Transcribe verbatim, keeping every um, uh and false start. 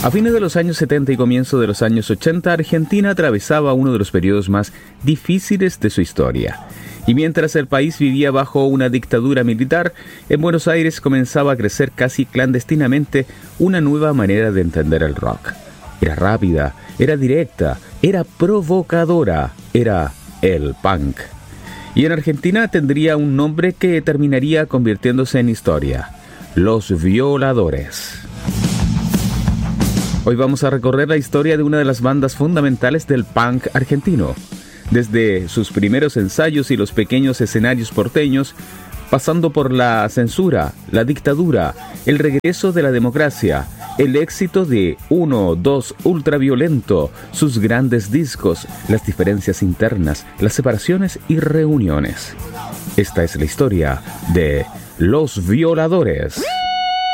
A fines de los años setenta y comienzo de los años ochenta, Argentina atravesaba uno de los periodos más difíciles de su historia. Y mientras el país vivía bajo una dictadura militar, en Buenos Aires comenzaba a crecer casi clandestinamente una nueva manera de entender el rock. Era rápida, era directa, era provocadora, era el punk. Y en Argentina tendría un nombre que terminaría convirtiéndose en historia: Los Violadores. Hoy vamos a recorrer la historia de una de las bandas fundamentales del punk argentino. Desde sus primeros ensayos y los pequeños escenarios porteños, pasando por la censura, la dictadura, el regreso de la democracia, el éxito de uno dos Ultraviolento, sus grandes discos, las diferencias internas, las separaciones y reuniones. Esta es la historia de Los Violadores.